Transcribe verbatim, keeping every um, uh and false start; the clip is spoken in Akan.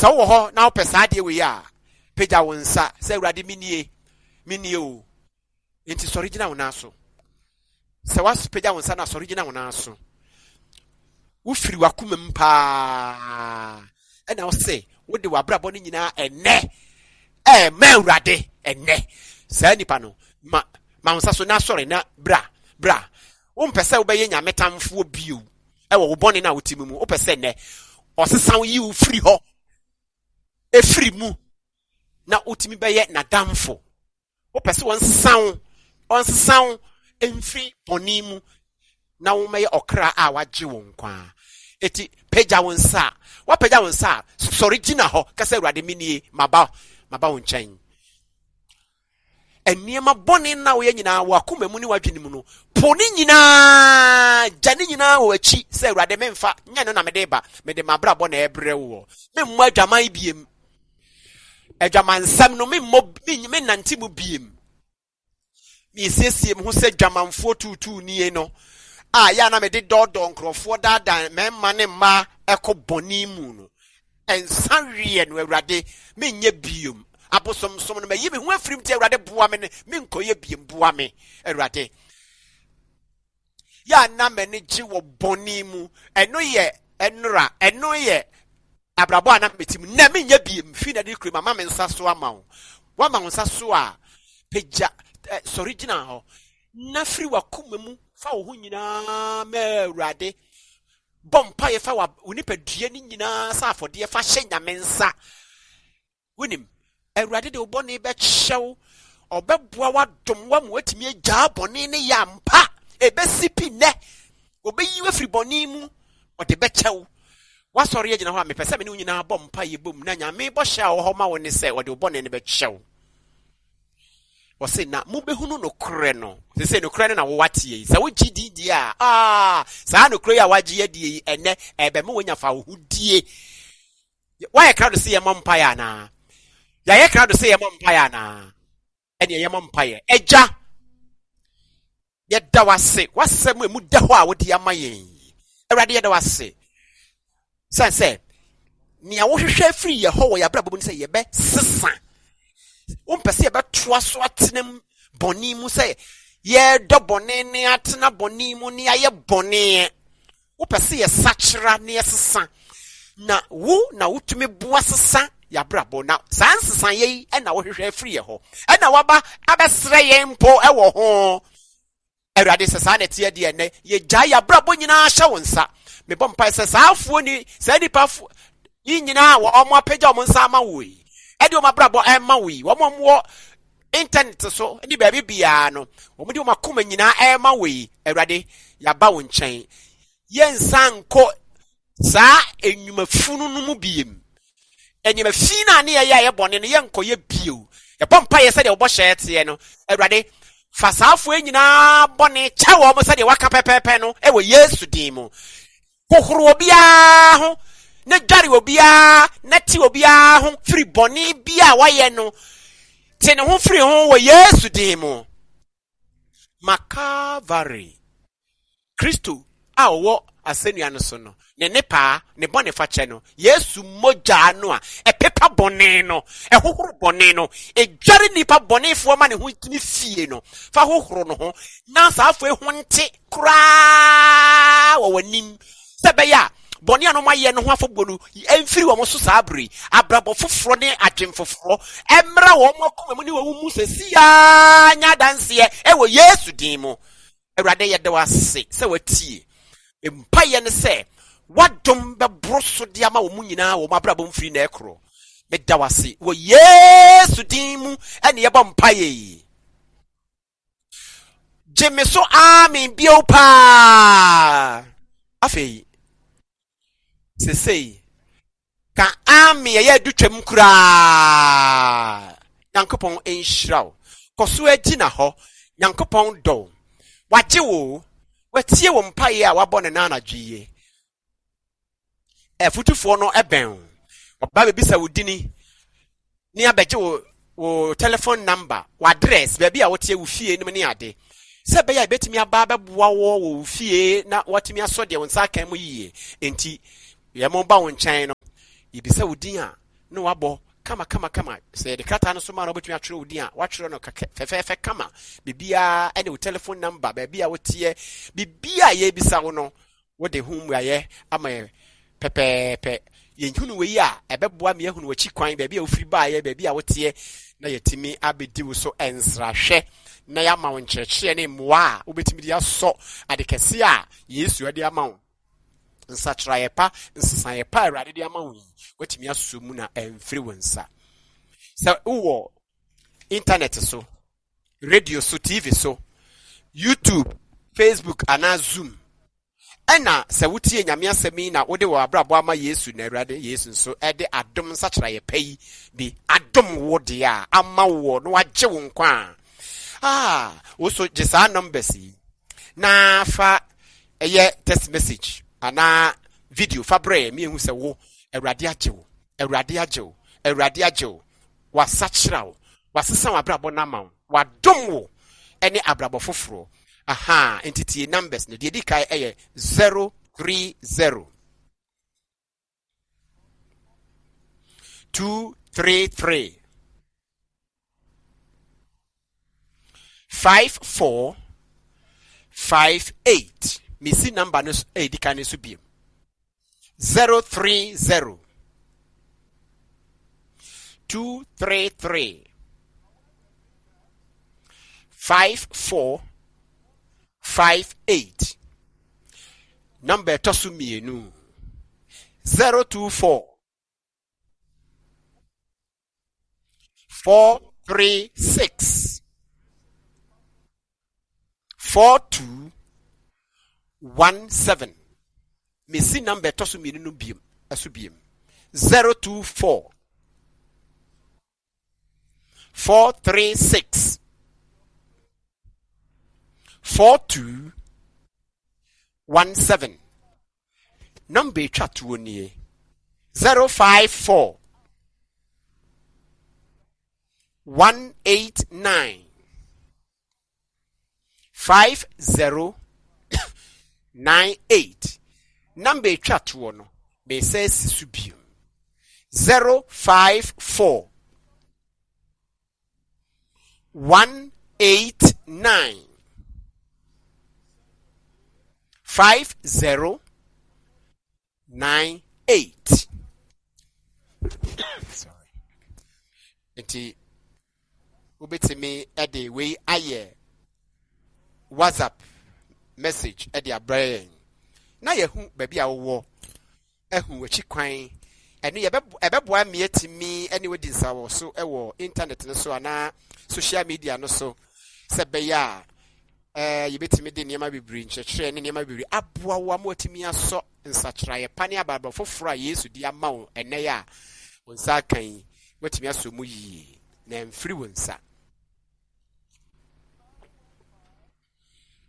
So wo ho na opesa de we ya pagya wo nsa say Awurade minie minie o enti so original wo na so se was pagya wo nsa na so original wo na so wo firi wakoma mpa e na wo say wo de wabrabɔ no nyina enne eh ma Awurade enne sa nipa no ma ma wo nsa so na sɔre na bra bra wo mpɛsɛ wo bɛyɛ nyametamfo bio e wo bɔne na wo timu mu wo pɛsɛ enne ɔsesan yi wo firi hɔ e firi mu na utimi bɛyɛ nadamfo wo pɛsɛ won san on san emfiri bɔne mu na wo mɛyɛ ɔkra a wagye wo nkwa eti pagya wo nsa wa pagya wo nsa sɔre gyina hɔ kasa Awurade minie maba maba wo nkyɛn eniema bɔne na wo yɛ nyina wo akoma mu ni wadwene mu no po ne nyina gya ne nyina wo akyi sɛ Awurade memfa nya no na mede ba mede mabra bɔ na ɛbrɛ wo memmo adwaman biem adwamansɛm no memmo me nante mu biem me siesie ho sɛ dwamanfo tutu nie no a ya na mede dɔdɔ nkrɔfo dada memma ne mma ɛkɔ bɔne mu no ɛnsa wie no Awurade menye biem abosom som no mayi me ho afirim te Awurade boa me me nkoye biem boa me Awurade ya na me ne gye wo bɔne mu ɛno yɛ ɛnora ɛno yɛ abrabo ana metim na menye biem fi na de kure mama me nsa so ama wo wa ma wo nsa so a pagya sorry gyina hɔ na firi wakoma mu fa wo ho nyinaa ma Awurade bompa ye fa wa unipadua ni nyinaa sa afɔde fa hye nyame nsa wonim Awurade de obɔne be kyew obɛboa wadom wa mu atimi agya bɔne ne ya mpa ebesi pi ne obeyi wafiri bɔne mu ɔde be kyew wasɔre ye gyina hɔ a mepɛsɛ me ne nyinaa bompa ye bom na nyame bɔ hye a wo hɔ ma wo ne sɛ ɔde obɔne ne be kyew o se na mu behunu no kore no se se no kore na wo wate yi se wo gidi di a ah sa no kore ya wagye ye di ene ebe me wonya fa wo hudie why crowd say ye mompa ya na ya ye crowd say ye mompa ya na ene ye mompa ye eja ye da wase wasem emu da ho a wo di amayen Awurade ye da wase san se ni a wo hwehwe afiri ye ho wo ya brabɔ ni se ye be sesa umpese be toa so atenem bɔne mu sɛ ye do bɔne ne atena bɔne mu ne aye bɔne upese ye sachira ne sesa na wo na wotumi boa sesa ya brabɔ na san sesa ye e na wo hwehwe afiri ye ho e na waba abesre ye mpo e wo ho Awurade sesa na tie de ne ye gya ya brabɔ nyina hye wo nsa me bɔ mpa sesa afuo ni sa nipa yi nyina wo omo apagya omo nsa ama wo yi edi o mabrabo emma wi wo mo internet so ni baabi bia no wo di o makoma nyina emma wi Awurade ya ba wo nkyɛn yensanko saa enwuma funu no mu biem enwuma fina ne ye ye bɔne no yenko ye bio ye pompa ye sɛ de wo bɔ hyɛ tie no Awurade fasaafo nyina bɔne kyɛ wo mo sɛ de waka pepepe no e wo Yesu din mu kokoro bia ho ne dware obia na ti obia ho firi bɔne bia wayɛ no te ne ho firi ho wɔ Yesu din mu Makavari Kristo a wo asennua no so no ne ne pa ne bɔne fa kyɛ no Yesu mogya no a epepa bɔne no ehohoro bɔne no edware nipa bɔnefo ma ne ho timi fie no fa hohoro no ho na saafo ehu nte kra wɔ wanim sebeya bɔne ano maye no ho afɔbɔ no emfiri wo mo so saabri abrabɔ foforo ne adwen foforo emra wo mo akoma mu ne wo mu sesia nya danse e wo Yesu din mu Awurade ye de wase se watie empaye ne se wadom bɛboro so de ama wo mu nyinaa wo mabrabɔ mfiri na ekro me da wase wo Yesu din mu ene ye bɔ mpaye jeme so amen bio pa afei sesei ka ami ye dutwam kura Nyankopɔn enhyiraw koso agina hɔ Nyankopɔn dɔ wagye wo watie wo mpae a wabɔ ne na anadwie efutufo no eben oba bebisa wo dini ni abegye wo wo telephone number wo address baabi a wote wo fie nim ne ade se be ya betimi aba beboa wo wo fie na watimi aso de wo nsa kan mu yie enti ye mo ba wo nkyɛn no ibisa wo din a no wabo kama kama kama say the krata no so ma no betumi atwere odi a watwere no fefefe kama bibia ene wo telephone number bibia wotie bibia ye bisa wo no wo de hum aye ama pepepe yenhunu we ya ebeboa me ehunu wachi kwan bibia wo firi ba ye bibia wotie na yetimi abedi wo so ensrahwe na ya ma wo nkyerɛkyerɛ ne mmoa wo betimi dia so adekese a Yesu ade ama wo nsatra yepa nsesa yepa awrade de ama wo wetimi aso mu na emfiri wonsa so wo internet so radio so T V so YouTube Facebook ana Zoom ena se wotie nyame asemi na wode wo abrabo ama Yesu na awrade Yesu so ede adom nsatra yepa yi bi adom wo de a ama wo no wagye wo nkwa ah wo so gisa numbers yi na fa eye text message ana video fabre mi ehu se wo awrade agyewo awrade agyewo awrade agyewo wasachirawo wasesa wabrabo na ma wadom wo ene abrabo foforo aha entity numbers ne de dikai eye zero three zero two three three five four five eight misi number no e dikai ne so biem zero three zero two three three five four five eight number tosu mienu zero two four four three six four two one seven misi number tosu mienu no biem aso biem zero two four four three six four two one seven number chat woni zero five four one eight nine five zero nine eight number chat wono me say sisubium zero five four one eight nine five zero nine eight. Sorry. Enti ubetimi ede we aye WhatsApp message ede abrayen na yehu baby a wo ehu wachi kwan enu ye ebeboa mietimi ene we dinsawo so ewo internet no so ana social media no so sebeya eh yebetimi de niam bibiri nkyekere ne niam bibiri aboa wo amotimi aso nsachira ye pane ababa foforo a Yesu di ama wo ene ya wonsa kan wetimi aso mu yi na mfiri wonsa